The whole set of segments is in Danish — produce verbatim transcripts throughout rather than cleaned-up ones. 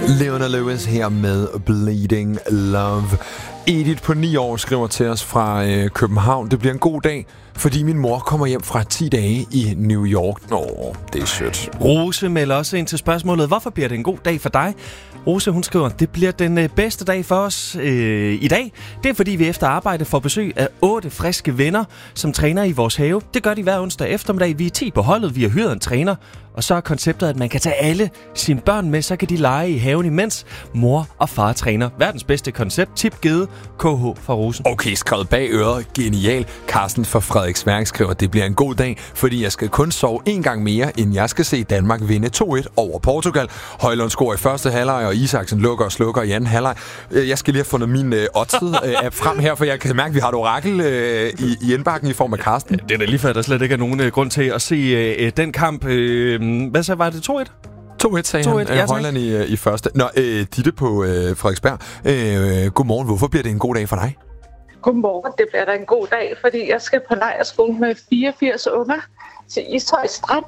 Leona Lewis her med Bleeding Love. Edith på ni år skriver til os fra øh, København. Det bliver en god dag, fordi min mor kommer hjem fra ti dage i New York. Nå, det er sødt. Rose melder også ind til spørgsmålet, hvorfor bliver det en god dag for dig? Rose, hun skriver, det bliver den øh, bedste dag for os øh, i dag. Det er, fordi vi efter arbejde får besøg af otte friske venner, som træner i vores have. Det gør de hver onsdag eftermiddag. Vi er ti på holdet, vi har hyret en træner. Og så er konceptet, at man kan tage alle sine børn med, så kan de lege i haven, imens mor og far træner. Verdens bedste koncept. Tip givet. K H fra Rosen. Okay, skrevet bag øret. Genial. Carsten fra Frederiksværk skriver, at det bliver en god dag, fordi jeg skal kun sove en gang mere, end jeg skal se Danmark vinde to et over Portugal. Højlund scorer i første halvleg, og Isaksen lukker og slukker i anden halvleg. Jeg skal lige have fundet min øh, odds-app frem her, for jeg kan mærke, at vi har et orakel øh, i, i indbakken i form af Carsten. Det er da lige før, der slet ikke er nogen øh, grund til at se øh, den kamp. Øh, hvad så var det? to et? to et sagde to et, han. ja, Højland i, i første. Nå, øh, Ditte på øh, Frederiksberg. Øh, godmorgen. Hvorfor bliver det en god dag for dig? Godmorgen. Det bliver da en god dag, fordi jeg skal på lejrskole med fireogfirs unger til Ishøj Strand.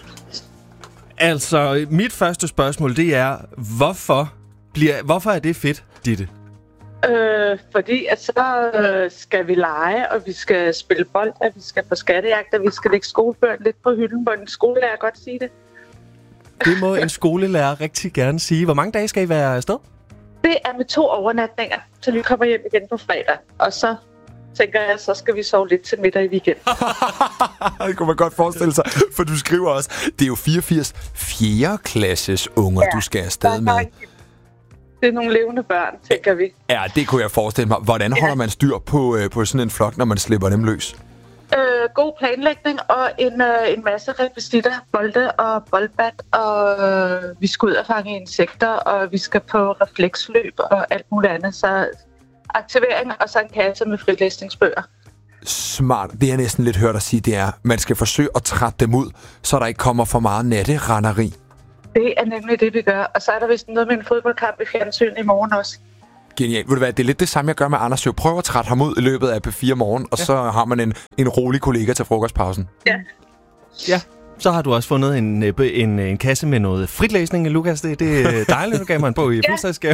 Altså, mit første spørgsmål, det er, hvorfor, bliver, hvorfor er det fedt, Ditte? Øh, fordi at så øh, skal vi lege, og vi skal spille bold, og vi skal på skattejagt, og vi skal lægge skolebørn lidt på hylden. Må en skolelærer godt sige det? Det må en skolelærer rigtig gerne sige. Hvor mange dage skal I være afsted? Det er med to overnatninger, så vi kommer hjem igen på fredag. Og så tænker jeg, så skal vi sove lidt til middag i weekend. Det kunne man godt forestille sig, for du skriver også, det er jo fireogfirs fjerde klasses unger, ja, du skal afsted med. Det er nogle levende børn, tænker vi. Ja, det kunne jeg forestille mig. Hvordan holder man styr på, øh, på sådan en flok, når man slipper dem løs? Øh, god planlægning og en, øh, en masse rekvisitter, bolde og boldbat, og øh, vi skal ud og fange insekter, og vi skal på refleksløb og alt muligt andet. Så aktivering og så en kasse med fritlæsningsbøger. Smart. Det jeg næsten lidt hørt dig sige, det er, at man skal forsøge at trætte dem ud, så der ikke kommer for meget natterenderi. Det er nemlig det, vi gør. Og så er der vist noget med en fodboldkamp i fjernsynet i morgen også. Genialt. Ved du hvad, det er lidt det samme, jeg gør med Anders. Jeg prøver at trætte ham ud i løbet af P fire morgen, og ja. Så har man en, en rolig kollega til frokostpausen. Ja. Ja. Så har du også fundet en, en, en kasse med noget fritlæsning, Lukas. Det, det er dejligt, du gav mig en bog i fødselsdagsgave.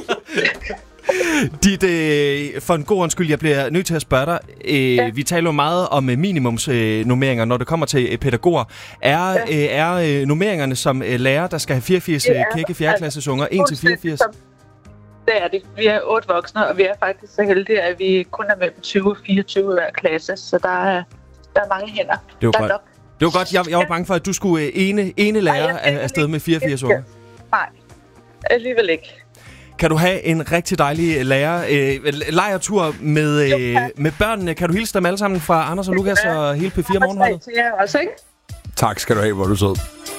Dit, øh, for en god undskyld, jeg bliver nødt til at spørge dig. Øh, ja. Vi taler jo meget om øh, minimumsnormeringer, øh, når det kommer til øh, pædagoger. Er, ja. øh, er øh, normeringerne som øh, lærer, der skal have fireogfirs øh, kække fjerdeklasses unger, en til fireogfirs? Det er det. Vi er otte voksne, og vi er faktisk så heldige, at vi kun er mellem tyve og fireogtyve hver klasse. Så der er, der er mange hænder. Det var der godt. Det var godt. Jeg, jeg var bange for, at du skulle øh, ene, ene lærer afsted med fireogfirs unger. Nej, alligevel ikke. Kan du have en rigtig dejlig lærer, øh, lejretur med, øh, med børnene? Kan du hilse dem alle sammen fra Anders og Lukas og hele P fire morgenholdet? Tak skal du have, hvor du er sød.